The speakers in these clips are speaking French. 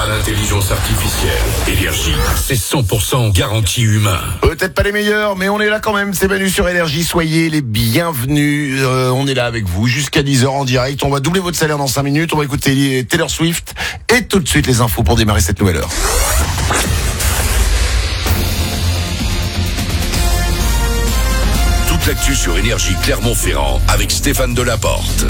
l'intelligence artificielle. Énergie, c'est 100% garantie humain. Peut-être pas les meilleurs, mais on est là quand même. C'est Manu sur Énergie. Soyez les bienvenus. On est là avec vous jusqu'à 10h en direct. On va doubler votre salaire dans 5 minutes. On va écouter Taylor Swift. Et tout de suite les infos pour démarrer cette nouvelle heure. Toute l'actu sur Énergie Clermont-Ferrand avec Stéphane Delaporte.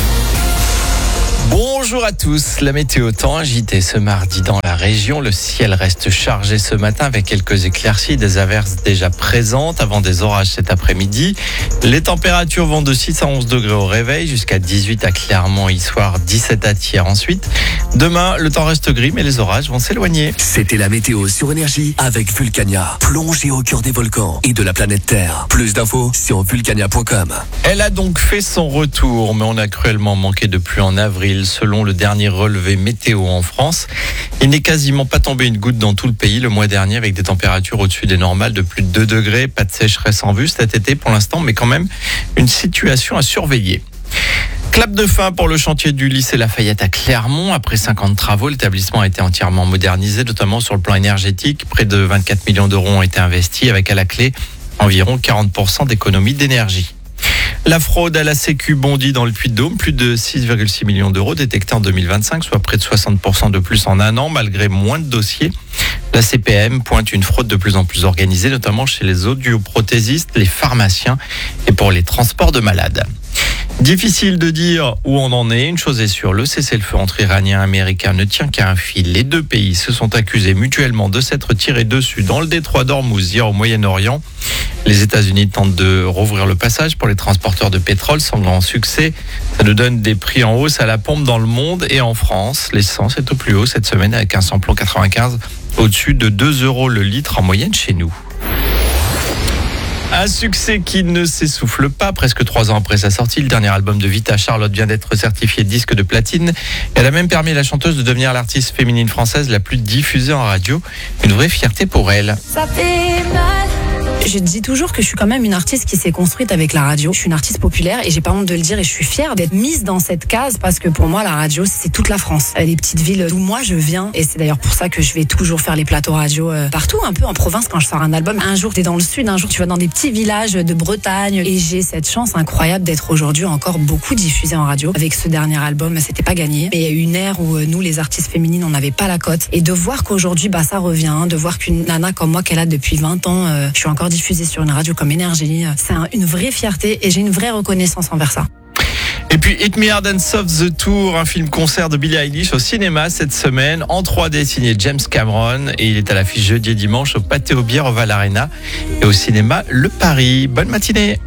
Bonjour à tous, la météo temps agitée ce mardi dans la région. Le ciel reste chargé ce matin avec quelques éclaircies, des averses déjà présentes avant des orages cet après-midi. Les températures vont de 6 à 11 degrés au réveil jusqu'à 18 à Clermont, Issoire, 17 à Thiers ensuite. Demain, le temps reste gris mais les orages vont s'éloigner. C'était la météo sur Énergie avec Vulcania. Plongée au cœur des volcans et de la planète Terre. Plus d'infos sur vulcania.com. Elle a donc fait son retour, mais on a cruellement manqué de pluie en avril. Selon le dernier relevé météo en France, il n'est quasiment pas tombé une goutte dans tout le pays le mois dernier avec des températures au-dessus des normales de plus de 2 degrés. Pas de sécheresse en vue cet été pour l'instant, mais quand même une situation à surveiller. Clap de fin pour le chantier du lycée Lafayette à Clermont. Après 5 ans de travaux, l'établissement a été entièrement modernisé, notamment sur le plan énergétique. Près de 24 millions d'euros ont été investis avec à la clé environ 40% d'économie d'énergie. La fraude à la Sécu bondit dans le Puy-de-Dôme. Plus de 6,6 millions d'euros détectés en 2025, soit près de 60% de plus en un an, malgré moins de dossiers. La CPM pointe une fraude de plus en plus organisée, notamment chez les audioprothésistes, les pharmaciens et pour les transports de malades. Difficile de dire où on en est. Une chose est sûre, le cessez-le-feu entre Iraniens et Américains ne tient qu'à un fil. Les deux pays se sont accusés mutuellement de s'être tirés dessus dans le détroit d'Ormuz hier au Moyen-Orient. Les États-Unis tentent de rouvrir le passage pour les transporteurs de pétrole sans grand succès. Ça nous donne des prix en hausse à la pompe dans le monde et en France. L'essence est au plus haut cette semaine avec un samplon 95 au-dessus de 2 € le litre en moyenne chez nous. Un succès qui ne s'essouffle pas. Presque 3 ans après sa sortie, le dernier album de Vita, Charlotte, vient d'être certifié disque de platine. Elle a même permis à la chanteuse de devenir l'artiste féminine française la plus diffusée en radio. Une vraie fierté pour elle. Ça fait mal. Je dis toujours que je suis quand même une artiste qui s'est construite avec la radio. Je suis une artiste populaire et j'ai pas honte de le dire et je suis fière d'être mise dans cette case parce que pour moi la radio c'est toute la France. Les petites villes d'où moi je viens et c'est d'ailleurs pour ça que je vais toujours faire les plateaux radio partout, un peu en province quand je sors un album. Un jour t'es dans le sud, un jour tu vas dans des petits villages de Bretagne et j'ai cette chance incroyable d'être aujourd'hui encore beaucoup diffusée en radio. Avec ce dernier album, c'était pas gagné. Mais il y a eu une ère où nous les artistes féminines on n'avait pas la cote et de voir qu'aujourd'hui ça revient, de voir qu'une nana comme moi qu'elle a depuis 20 ans, je suis encore diffusée sur une radio comme Énergie, c'est une vraie fierté et j'ai une vraie reconnaissance envers ça. Et puis Hit Me Hard and Soft The Tour, un film-concert de Billie Eilish au cinéma cette semaine, en 3D signé James Cameron et il est à l'affiche jeudi et dimanche au Pâté aux Bières au Val Arena et au cinéma Le Paris. Bonne matinée.